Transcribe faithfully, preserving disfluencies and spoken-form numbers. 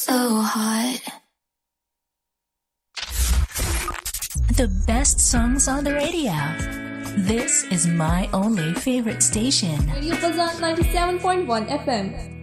So hot. The best songs on the radio. This is my only favorite station. Radio Fazan ninety-seven point one F M.